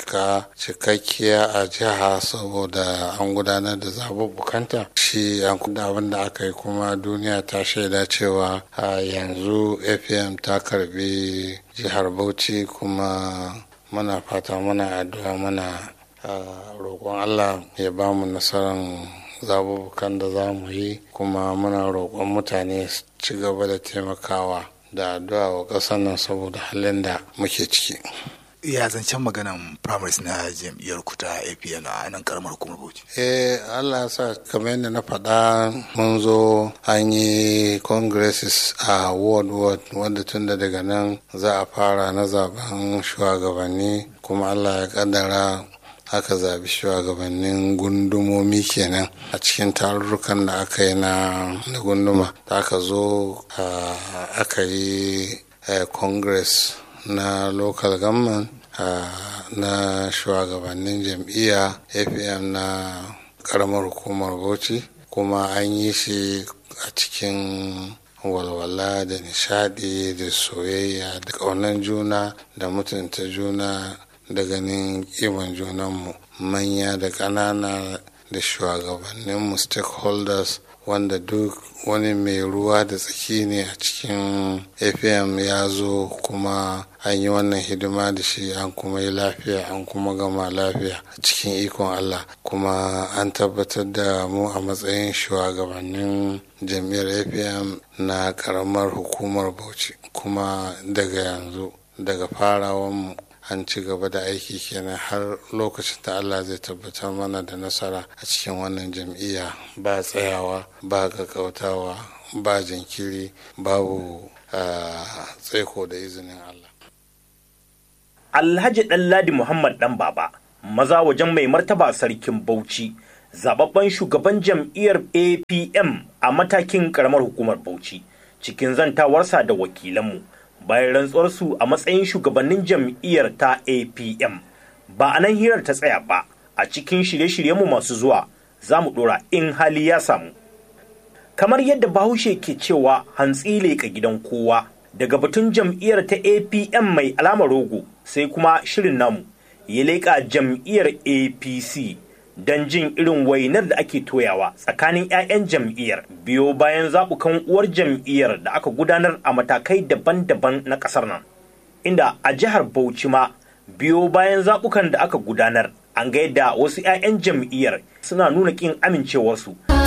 cika cikakkiya a jiha saboda an gudanar da zaɓuɓɓukanta shi an kuda abin da aka yi kuma duniya ta shaida cewa yanzu fm ta karbi jihar Bauchi kuma muna fata muna addu'a muna roƙon Allah ya ba mu nasarar zaɓuɓɓukan da za mu yi kuma muna roƙon mutane su ci gaba da taimakawa da addu'a wa ƙasar nan saboda halin da muke ciki. Ya zancen maganan primaries na jam'iyyar ku ta APN a nan karamar hukumar Bauchi. Allah sa kamar yadda na faɗa mun zo an yi congresses a ward wanda tun da daga nan za a fara na zaben shugabanni kuma Allah ya kaddara aka zabi shugabannin gundumomi kenan a cikin tarurrukan da aka yi na gunduma da aka zo aka yi congress na local government na shugabannin jam'iyya apm na karamar hukumar Bauchi kuma an yi shi a cikin walwala da nishadi da soyayya da ƙaunar juna da mutunta juna da ganin kiman junanmu manya da ƙanana da shugabanninmu stakeholders wanda duk wani mai ruwa da tsaki ne a cikin apm ya zo kuma an yi wannan hidima da shi an kuma yi lafiya an kuma gama lafiya a cikin ikon Allah kuma an tabbatar da mu a matsayin shugabannin jam'iyyar apm na karamar hukumar Bauchi kuma daga yanzu daga farawanmu an ci gaba da aiki kenan har lokacin da Allah zai tabbatar mana da nasara a cikin wannan jam'iyya ba tsayawa ba gaggautawa ba jinkiri babu tsaiko da izinin Allah. Alhaji Ɗanladi Muhammad ɗan baba maza wajen mai martaba sarkin Bauchi zababben shugaban jam'iyyar APM a matakin karamar hukumar Bauchi cikin zantawarsa da wakilanmu bayan rantsuwarsu a matsayin shugabannin jam'iyyar ta APM. Ba a nan hirar ta tsaya ba, a cikin shirye-shiryenmu masu zuwa za mu ɗora in hali ya samu. Kamar yadda Bahaushe ke cewa hantsi leƙa gidan kowa, daga batun jam'iyyar ta APM mai alamar rogo sai kuma shirin namu ya leƙa jam'iyyar APC don jin irin wainar da ake toyawa tsakanin 'ya'yan jam'iyyar biyo bayan zaɓukan uwar jam'iyyar da aka gudanar a matakai daban-daban na ƙasar nan. Inda a jihar Bauchi ma biyo bayan zaɓukan da aka gudanar an ga yadda wasu 'ya'yan jam'iyyar suna nuna ƙin amincewarsu.